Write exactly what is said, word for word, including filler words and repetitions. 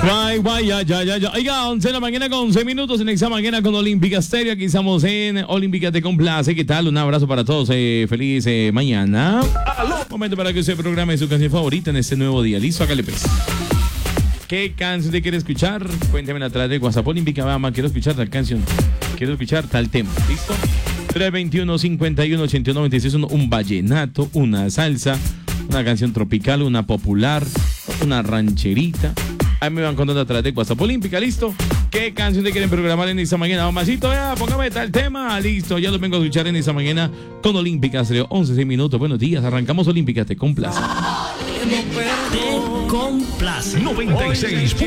Guay, guay, ya, ya, ya, ya. Oiga, once de la mañana con once minutos en esa mañana con Olímpica Stereo. Aquí estamos en Olímpica Te Complace. ¿Qué tal? Un abrazo para todos. Eh, feliz eh, mañana. Momento para que usted programe su canción favorita en este nuevo día. ¿Listo? Hágale pues. ¿Qué canción te quiere escuchar? Cuéntemela a través de WhatsApp Olímpica. Vamos, quiero escuchar tal canción. Quiero escuchar tal tema. ¿Listo? tres veintiuno, cincuenta y uno, ochenta y uno, noventa y seis. Un, un vallenato, una salsa, una canción tropical, una popular, una rancherita. Ahí me van contando a través de WhatsApp Olímpica, ¿listo? ¿Qué canción te quieren programar en esta mañana? Mamacito, ya, póngame tal tema, listo. Ya lo vengo a escuchar en esta mañana con Olímpica Stereo. once, seis minutos, buenos días, arrancamos Olímpica, te complace. Te complace. noventa y seis